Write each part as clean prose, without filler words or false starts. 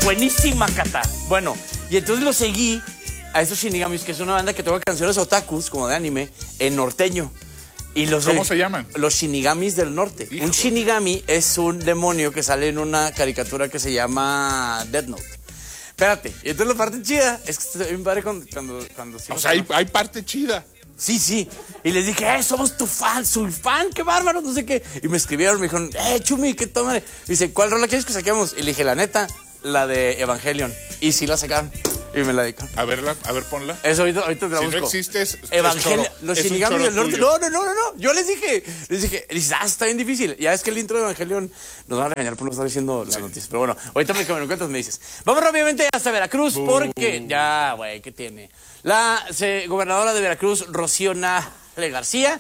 Buenísima, Cata. Bueno, y entonces lo seguí a estos Shinigamis, que es una banda que toca canciones otakus, como de anime, en norteño. Y ¿Cómo se llaman? Los Shinigamis del norte. Hijo. Un Shinigami es un demonio que sale en una caricatura que se llama Death Note. Espérate, y entonces la parte chida es que está bien padre cuando O sea, hay parte chida. Sí, sí. Y les dije, somos tu fan, soy fan, qué bárbaro, no sé qué. Y me escribieron, me dijeron, Chumi, qué toma. Dice, ¿cuál rola quieres que saquemos? Y le dije, la neta, la de Evangelion. Y sí la sacaron. Y me la dedicaron. A ver, ponla. Eso ahorita te la Si busco. no existes, Evangelion, los Shinigami del norte. Tuyo. No. Yo les dije, dices, está bien difícil. Ya es que el intro de Evangelion nos van a regañar por no estar diciendo las noticias. Pero bueno, ahorita me lo cuentas, me dices. Vamos rápidamente hasta Veracruz, porque ya, güey, ¿qué tiene? La gobernadora de Veracruz, Rocío Nale García,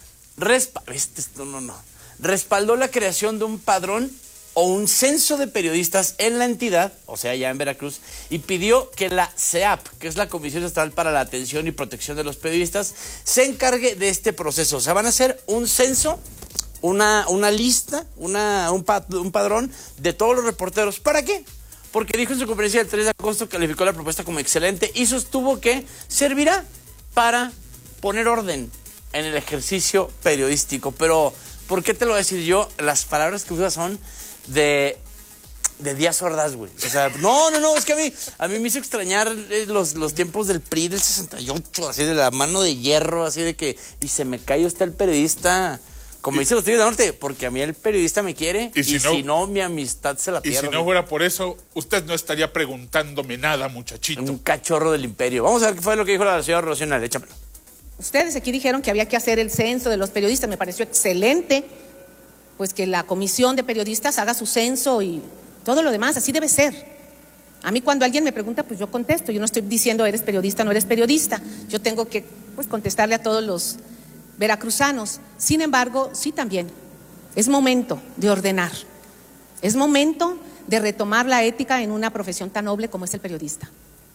respaldó la creación de un padrón o un censo de periodistas en la entidad, o sea, ya en Veracruz, y pidió que la CEAP, que es la Comisión Estatal para la Atención y Protección de los Periodistas, se encargue de este proceso. O sea, van a hacer un censo, una lista, un padrón de todos los reporteros. ¿Para qué? Porque dijo en su conferencia del 3 de agosto, calificó la propuesta como excelente y sostuvo que servirá para poner orden en el ejercicio periodístico. Pero, ¿por qué te lo voy a decir yo? Las palabras que usas son de Díaz Ordaz, güey. O sea, no, es que a mí me hizo extrañar los tiempos del PRI del 68, así de la mano de hierro, así de que, y se me cayó está el periodista, como dicen los Tigres del Norte, porque a mí el periodista me quiere, y si no, mi amistad se la pierde. Y si no fuera por eso, usted no estaría preguntándome nada, muchachito. Un cachorro del imperio. Vamos a ver qué fue lo que dijo la señora Rocío Nale, échamelo. Ustedes aquí dijeron que había que hacer el censo de los periodistas, me pareció excelente, pues que la comisión de periodistas haga su censo y todo lo demás, así debe ser. A mí cuando alguien me pregunta, pues yo contesto, yo no estoy diciendo eres periodista, no eres periodista, yo tengo que pues contestarle a todos los veracruzanos. Sin embargo, sí también, es momento de ordenar, es momento de retomar la ética en una profesión tan noble como es el periodista.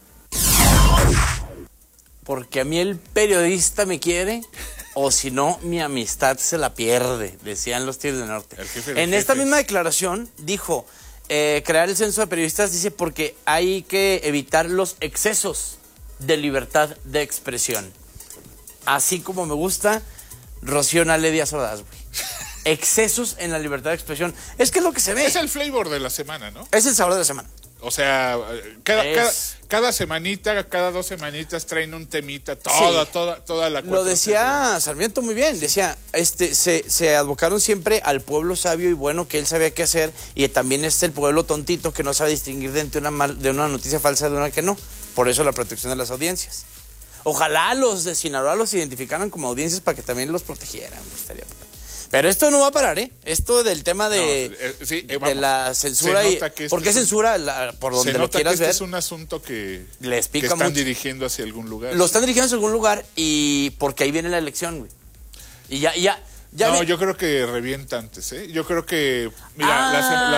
Porque a mí el periodista me quiere, o si no, mi amistad se la pierde, decían los Tigres del Norte. En esta misma declaración dijo, crear el censo de periodistas, dice, porque hay que evitar los excesos de libertad de expresión. Así como me gusta Rocío Nale Díaz Ordaz, güey. Excesos en la libertad de expresión. Es que es lo que se ve. Es el flavor de la semana, ¿no? Es el sabor de la semana. O sea, cada semanita, cada 2 semanitas traen un temita, toda la Lo decía Sarmiento muy bien, decía, se advocaron siempre al pueblo sabio y bueno que él sabía qué hacer, y también el pueblo tontito que no sabe distinguir de una noticia falsa de una que no. Por eso la protección de las audiencias. Ojalá los de Sinaloa los identificaran como audiencias para que también los protegieran. Pero esto no va a parar, ¿eh? Esto del tema de la censura. ¿Por qué censura? Por donde lo quieras ver. Es un asunto que pica están mucho. dirigiendo hacia algún lugar. Lo están dirigiendo hacia algún lugar y porque ahí viene la elección, güey. Y ya no, yo creo que revienta antes, ¿eh? Yo creo que, mira, la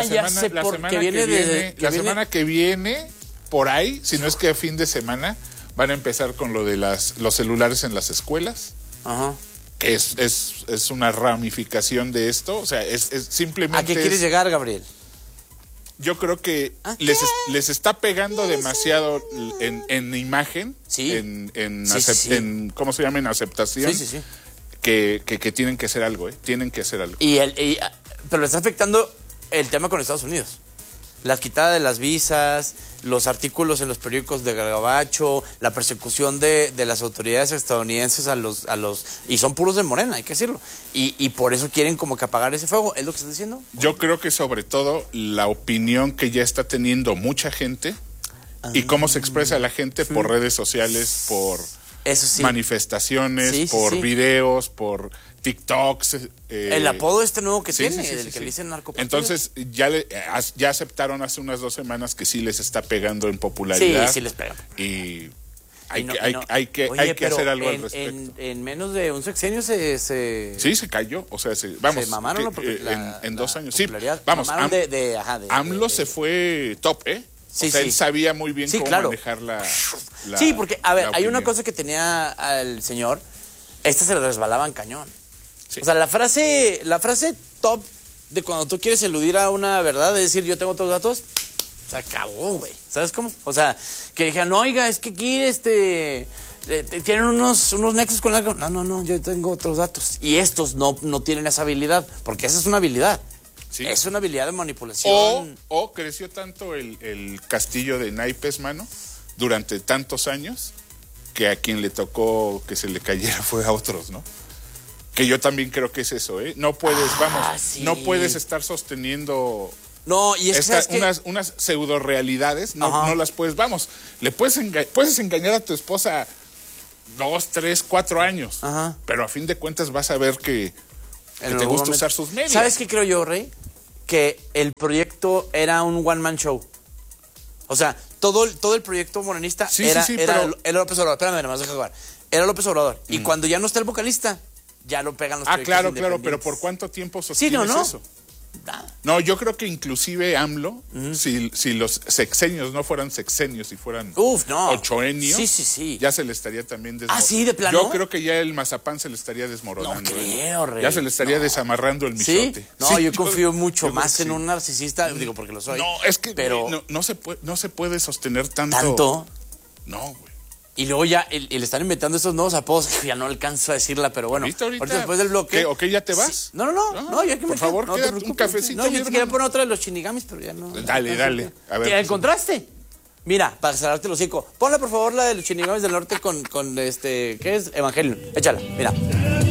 semana que viene, por ahí, si no es que a fin de semana, van a empezar con lo de los celulares en las escuelas. Ajá. Que es una ramificación de esto, o sea, es simplemente... ¿A qué quieres llegar, Gabriel? Yo creo que les está pegando demasiado en imagen, sí. en ¿cómo se llama? En aceptación, sí. Que tienen que hacer algo, tienen que hacer algo. Pero le está afectando el tema con Estados Unidos. La quitada de las visas, los artículos en los periódicos de Gabacho, la persecución de las autoridades estadounidenses a los y son puros de Morena, hay que decirlo. Y por eso quieren como que apagar ese fuego, ¿es lo que estás diciendo? Yo creo que sobre todo la opinión que ya está teniendo mucha gente y cómo se expresa la gente por redes sociales, por manifestaciones, por videos, por TikToks. El apodo nuevo que tiene, del que le dicen narcopatrullas. Entonces, ya aceptaron hace unas 2 semanas que sí les está pegando en popularidad. Sí les pega. Y hay que hacer algo al respecto. En menos de un sexenio Sí, se cayó. O sea, se mamaron en 2 años. Sí, vamos. AMLO se fue top, ¿eh? Sí, o sea, él sabía muy bien cómo manejar la... Sí, porque, a ver, hay una cosa que tenía al señor, se le resbalaban cañón. Sí. O sea, la frase top de cuando tú quieres eludir a una verdad, es decir, yo tengo otros datos, Se acabó, güey. ¿Sabes cómo? O sea, que dijeran, oiga, es que aquí tienen unos nexos con algo. No, yo tengo otros datos. Y estos no tienen esa habilidad, porque esa es una habilidad. Sí. Es una habilidad de manipulación. O creció tanto el castillo de naipes, mano, durante tantos años, que a quien le tocó que se le cayera fue a otros, ¿no? Que yo también creo que es eso, ¿eh? No puedes, sí. no puedes estar sosteniendo No, y es que, ¿sabes qué? unas pseudo realidades, no las puedes, puedes engañar a tu esposa 2, 3, 4 años, pero a fin de cuentas vas a ver que te gusta usar sus medios. ¿Sabes qué creo yo, Rey? Que el proyecto era un one-man show. O sea, todo el proyecto morenista era López Obrador. Espérame, nada más, deja jugar. Era López Obrador. Y cuando ya no está el vocalista, ya lo pegan los proyectos claro, pero ¿por cuánto tiempo sostienes ¿no? eso? No, yo creo que inclusive AMLO, si los sexenios no fueran sexenios, si fueran ochoenios, sí. ya se le estaría también desmoronando. ¿Ah, sí, de plano? Yo creo que ya el mazapán se le estaría desmoronando. No creo, Rey. Ya se le estaría desamarrando el michote. ¿Sí? No, yo confío mucho más en un narcisista, digo porque lo soy. No, es que pero no se puede sostener tanto. ¿Tanto? No, güey. Y luego ya le están inventando estos nuevos apodos, ya no alcanzo a decirla, pero bueno. Ahorita después del bloque. ¿Ok, ya te vas? Sí. No, ya que por favor, quédate un cafecito. No, yo te quería poner otra de los Shinigamis, pero ya no. Dale. A ver. ¿Te encontraste? Mira, para cerrarte el hocico. Ponle por favor la de los Shinigamis del Norte con ¿qué es? Evangelion. Échala, mira.